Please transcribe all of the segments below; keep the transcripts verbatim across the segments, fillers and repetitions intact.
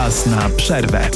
Czas na przerwę.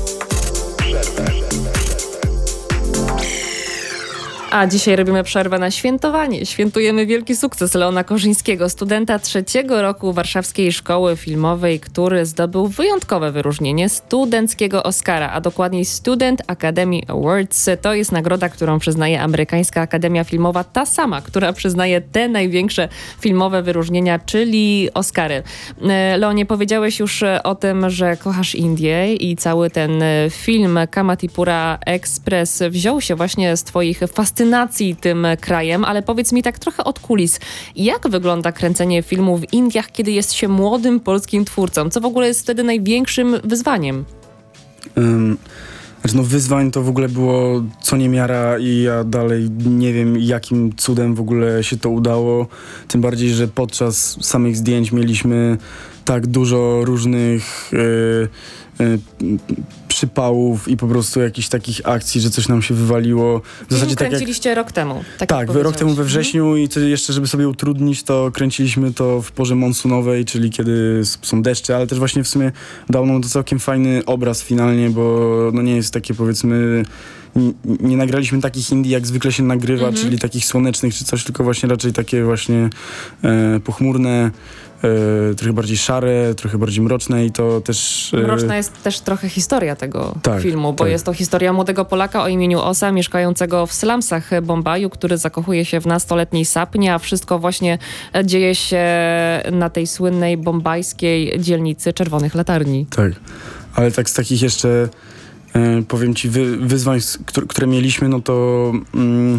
A dzisiaj robimy przerwę na świętowanie. Świętujemy wielki sukces Leona Korzyńskiego, studenta trzeciego roku Warszawskiej Szkoły Filmowej, który zdobył wyjątkowe wyróżnienie studenckiego Oscara, a dokładniej Student Academy Awards. To jest nagroda, którą przyznaje amerykańska Akademia Filmowa, ta sama, która przyznaje te największe filmowe wyróżnienia, czyli Oscary. Leonie, powiedziałeś już o tym, że kochasz Indię i cały ten film Kamatipura Express wziął się właśnie z twoich fascynacji tym krajem, ale powiedz mi tak trochę od kulis, jak wygląda kręcenie filmu w Indiach, kiedy jest się młodym polskim twórcą? Co w ogóle jest wtedy największym wyzwaniem? Um, znaczy no wyzwań to w ogóle było co niemiara i ja dalej nie wiem, jakim cudem w ogóle się to udało. Tym bardziej, że podczas samych zdjęć mieliśmy tak dużo różnych yy, yy, przypałów i po prostu jakichś takich akcji, że coś nam się wywaliło. W zasadzie tak kręciliście jak... rok temu. Tak, tak rok temu we wrześniu hmm. i to jeszcze, żeby sobie utrudnić, to kręciliśmy to w porze monsunowej, czyli kiedy są deszcze, ale też właśnie w sumie dało nam to całkiem fajny obraz finalnie, bo no nie jest takie, powiedzmy, nie, nie nagraliśmy takich indie, jak zwykle się nagrywa, mm-hmm. czyli takich słonecznych czy coś, tylko właśnie raczej takie właśnie e, pochmurne, e, trochę bardziej szare, trochę bardziej mroczne i to też... E, Mroczna jest też trochę historia tego tak, filmu, bo tak. jest to historia młodego Polaka o imieniu Osa, mieszkającego w slumsach Bombaju, który zakochuje się w nastoletniej Sapnie, a wszystko właśnie dzieje się na tej słynnej bombajskiej dzielnicy Czerwonych Latarni. Tak, ale tak z takich jeszcze e, powiem ci wy, wyzwań, które, które mieliśmy, no to mm,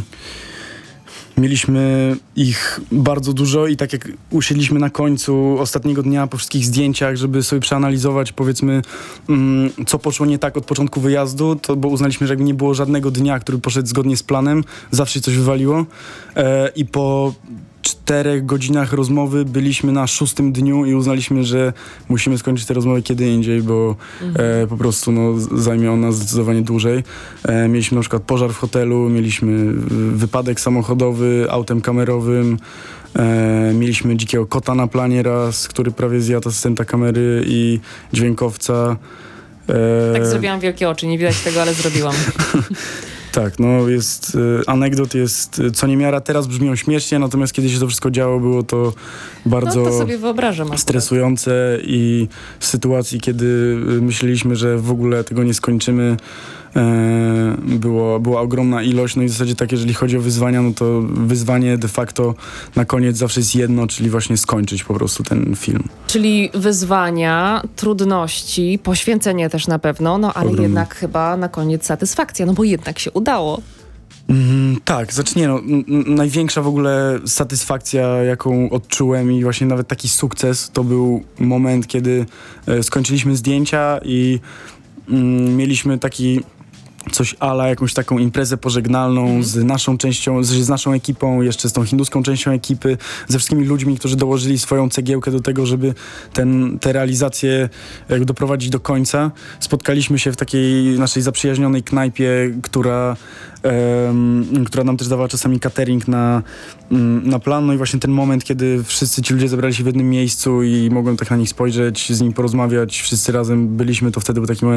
mieliśmy ich bardzo dużo i tak jak usiedliśmy na końcu ostatniego dnia po wszystkich zdjęciach, żeby sobie przeanalizować, powiedzmy, mm, co poszło nie tak od początku wyjazdu, to bo uznaliśmy, że jakby nie było żadnego dnia, który poszedł zgodnie z planem, zawsze coś wywaliło e, i po czterech godzinach rozmowy byliśmy na szóstym dniu i uznaliśmy, że musimy skończyć tę rozmowę kiedy indziej, bo mhm. e, po prostu no, zajmie ona zdecydowanie dłużej. E, mieliśmy na przykład pożar w hotelu, mieliśmy wypadek samochodowy autem kamerowym, e, mieliśmy dzikiego kota na planie raz, który prawie zjadł asystenta kamery i dźwiękowca. E, tak zrobiłam wielkie oczy, nie widać tego, ale zrobiłam. Tak, no jest, y, anegdot jest y, co niemiara, teraz brzmią śmiesznie, natomiast kiedy się to wszystko działo, było to bardzo no to sobie wyobrażam stresujące i w sytuacji, kiedy y, myśleliśmy, że w ogóle tego nie skończymy, e, było, była ogromna ilość, no i w zasadzie tak, jeżeli chodzi o wyzwania, no to wyzwanie de facto na koniec zawsze jest jedno, czyli właśnie skończyć po prostu ten film. Czyli wyzwania, trudności, poświęcenie też na pewno, no ale Ogromne. Jednak chyba na koniec satysfakcja, no bo jednak się udało. Mm, tak, znaczy nie no, n- n- największa w ogóle satysfakcja, jaką odczułem i właśnie nawet taki sukces, to był moment, kiedy e, skończyliśmy zdjęcia i mm, mieliśmy taki coś ala jakąś taką imprezę pożegnalną mm. z naszą częścią, z, z naszą ekipą, jeszcze z tą hinduską częścią ekipy, ze wszystkimi ludźmi, którzy dołożyli swoją cegiełkę do tego, żeby ten, te realizacje jakby doprowadzić do końca. Spotkaliśmy się w takiej naszej zaprzyjaźnionej knajpie, która, um, która nam też dawała czasami catering na, um, na plan. No i właśnie ten moment, kiedy wszyscy ci ludzie zebrali się w jednym miejscu i mogłem tak na nich spojrzeć, z nimi porozmawiać, wszyscy razem byliśmy, to wtedy był taki moment,